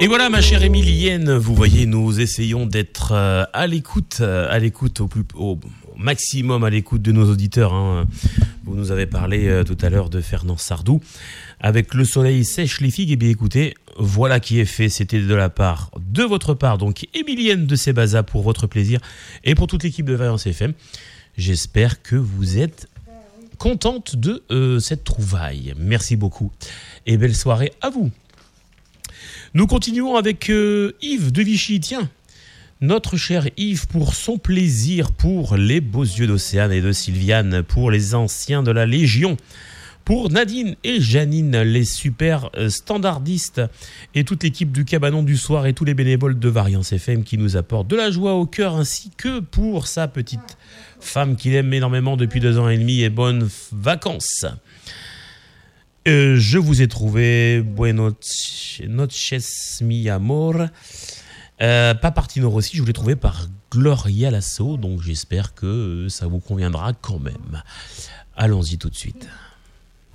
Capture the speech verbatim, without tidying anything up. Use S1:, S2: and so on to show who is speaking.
S1: Et voilà, ma chère Émilienne, vous voyez, nous essayons d'être euh, à l'écoute, euh, à l'écoute au, plus, au, au maximum à l'écoute de nos auditeurs. Hein. Vous nous avez parlé euh, tout à l'heure de Fernand Sardou. Avec Le soleil sèche les figues, et bien écoutez, voilà qui est fait. C'était de la part, de votre part, donc Émilienne de Sébaza, pour votre plaisir et pour toute l'équipe de Variance F M. J'espère que vous êtes contente de euh, cette trouvaille. Merci beaucoup et belle soirée à vous. Nous continuons avec euh, Yves de Vichy. Tiens, notre cher Yves, pour son plaisir, pour les beaux yeux d'Océane et de Sylviane, pour les anciens de la Légion, pour Nadine et Janine, les super standardistes, et toute l'équipe du Cabanon du Soir et tous les bénévoles de Variance F M qui nous apportent de la joie au cœur, ainsi que pour sa petite femme qu'il aime énormément depuis deux ans et demi, et bonnes vacances. Euh, je vous ai trouvé Buenos noches mi amor. Euh, Papartino Rossi, je vous l'ai trouvé par Gloria Lasso, donc j'espère que ça vous conviendra quand même. Allons-y tout de suite.